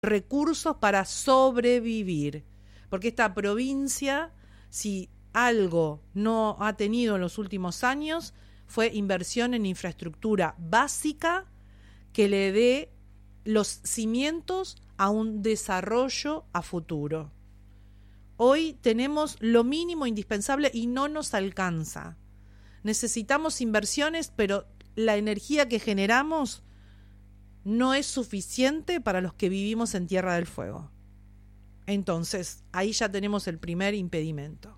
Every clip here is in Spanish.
recursos para sobrevivir. Porque esta provincia, si algo no ha tenido en los últimos años, fue inversión en infraestructura básica que le dé los cimientos a un desarrollo a futuro. Hoy tenemos lo mínimo indispensable y no nos alcanza. Necesitamos inversiones, pero la energía que generamos no es suficiente para los que vivimos en Tierra del Fuego. Entonces, ahí ya tenemos el primer impedimento.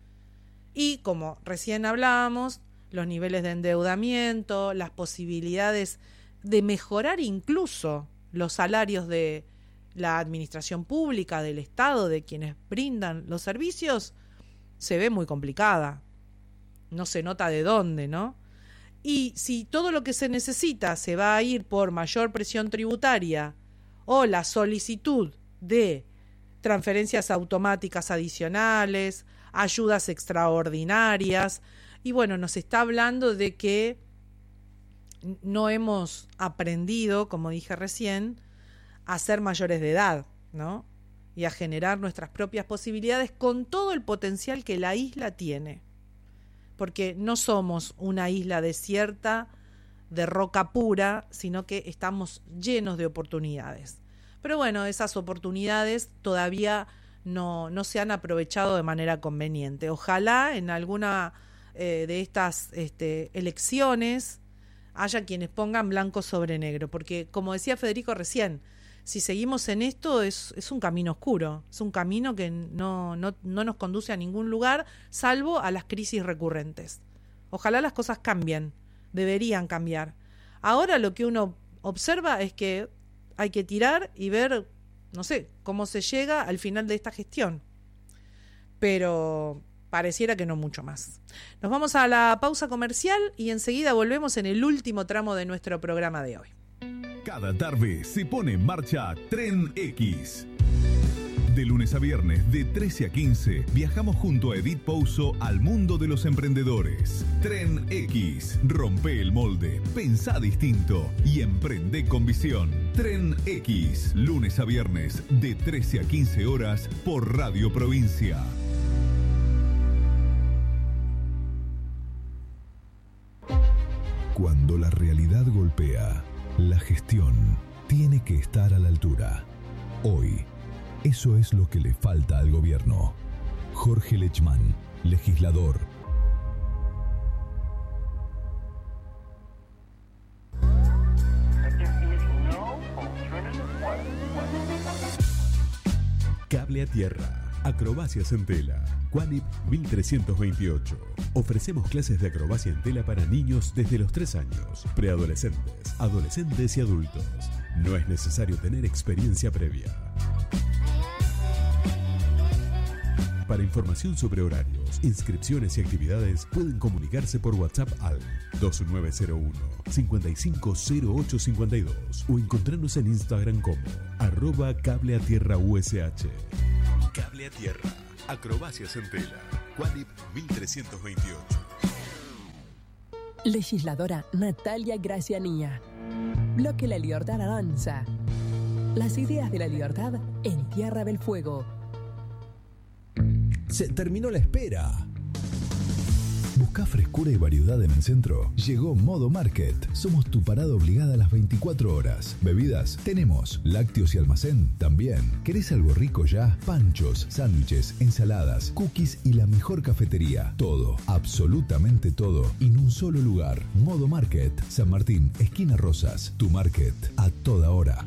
Y como recién hablábamos, los niveles de endeudamiento, las posibilidades de mejorar incluso los salarios de la administración pública, del Estado, de quienes brindan los servicios, se ve muy complicada. No se nota de dónde, ¿no? Y si todo lo que se necesita se va a ir por mayor presión tributaria o la solicitud de transferencias automáticas adicionales, ayudas extraordinarias, y bueno, nos está hablando de que no hemos aprendido, como dije recién, a ser mayores de edad, ¿no? Y a generar nuestras propias posibilidades con todo el potencial que la isla tiene. Porque no somos una isla desierta de roca pura, sino que estamos llenos de oportunidades. Pero bueno, esas oportunidades todavía no se han aprovechado de manera conveniente. Ojalá en alguna de estas elecciones haya quienes pongan blanco sobre negro, porque como decía Federico recién, si seguimos en esto es un camino oscuro, es un camino que no nos conduce a ningún lugar, salvo a las crisis recurrentes. Ojalá las cosas cambien, deberían cambiar. Ahora lo que uno observa es que hay que tirar y ver, no sé, cómo se llega al final de esta gestión. Pero pareciera que no mucho más. Nos vamos a la pausa comercial y enseguida volvemos en el último tramo de nuestro programa de hoy. Cada tarde se pone en marcha Tren X. De lunes a viernes, de 13 a 15, viajamos junto a Edith Pouso al mundo de los emprendedores. Tren X. Rompe el molde, pensá distinto y emprende con visión. Tren X. Lunes a viernes, de 13 a 15 horas, por Radio Provincia. Cuando la realidad golpea, la gestión tiene que estar a la altura. Hoy, eso es lo que le falta al gobierno. Jorge Lechmann, legislador. Cable a tierra. Acrobacias en tela. Qualip 1328. Ofrecemos clases de acrobacia en tela para niños desde los 3 años, preadolescentes, adolescentes y adultos. No es necesario tener experiencia previa. Para información sobre horarios, inscripciones y actividades, pueden comunicarse por WhatsApp al 2901-550852 o encontrarnos en Instagram como @cableatierraush. Cable a tierra. Acrobacias en tela. Qualip 1328. Legisladora Natalia Gracianía. Bloque La Libertad avanza. Las ideas de la libertad en Tierra del Fuego. Se terminó la espera. ¿Buscá frescura y variedad en el centro? Llegó Modo Market. Somos tu parada obligada a las 24 horas. Bebidas, tenemos. Lácteos y almacén, también. ¿Querés algo rico ya? Panchos, sándwiches, ensaladas, cookies y la mejor cafetería. Todo, absolutamente todo, en un solo lugar. Modo Market. San Martín, esquina Rosas. Tu market, a toda hora.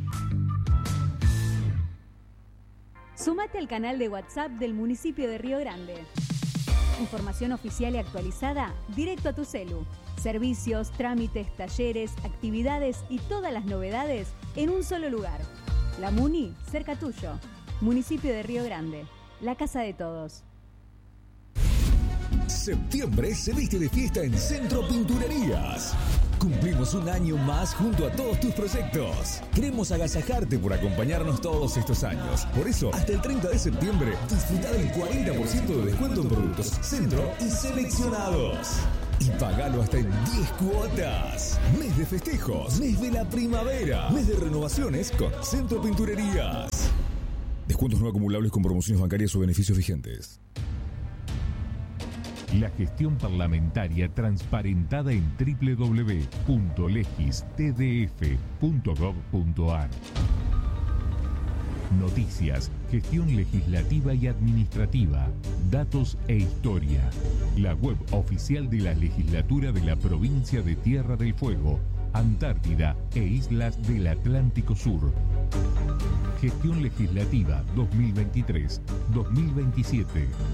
Sumate al canal de WhatsApp del municipio de Río Grande. Información oficial y actualizada directo a tu celu. Servicios, trámites, talleres, actividades y todas las novedades en un solo lugar. La Muni, cerca tuyo. Municipio de Río Grande. La casa de todos. Septiembre se viste de fiesta en Centro Pinturerías. Cumplimos un año más junto a todos tus proyectos. Queremos agasajarte por acompañarnos todos estos años. Por eso, hasta el 30 de septiembre, disfruta del 40% de descuento en productos Centro y seleccionados. y pagalo hasta en 10 cuotas. Mes de festejos, mes de la primavera, mes de renovaciones con Centro Pinturerías. Descuentos no acumulables con promociones bancarias o beneficios vigentes. La gestión parlamentaria transparentada en www.legistdf.gov.ar. Noticias, gestión legislativa y administrativa, datos e historia. La web oficial de la legislatura de la provincia de Tierra del Fuego, Antártida e Islas del Atlántico Sur. Gestión legislativa 2023-2027.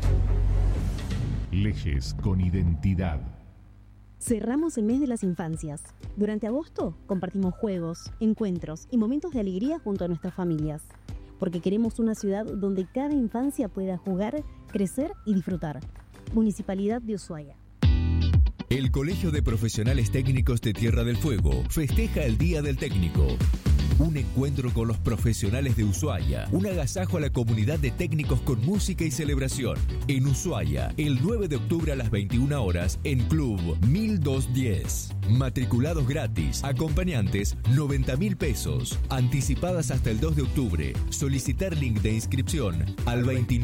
Leyes con identidad. Cerramos el mes de las infancias. Durante agosto compartimos juegos, encuentros y momentos de alegría junto a nuestras familias. Porque queremos una ciudad donde cada infancia pueda jugar, crecer y disfrutar. Municipalidad de Ushuaia. El Colegio de Profesionales Técnicos de Tierra del Fuego festeja el Día del Técnico. Un encuentro con los profesionales de Ushuaia, un agasajo a la comunidad de técnicos con música y celebración. En Ushuaia, el 9 de octubre a las 21 horas en Club 1210. Matriculados gratis, acompañantes 90.000 pesos, anticipadas hasta el 2 de octubre. Solicitar link de inscripción al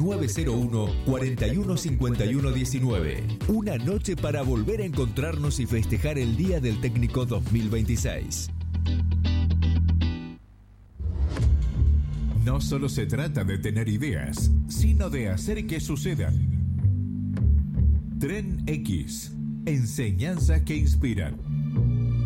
2901-415119. Una noche para volver a encontrarnos y festejar el Día del Técnico 2026. No solo se trata de tener ideas, sino de hacer que sucedan. Tren X. Enseñanzas que inspiran.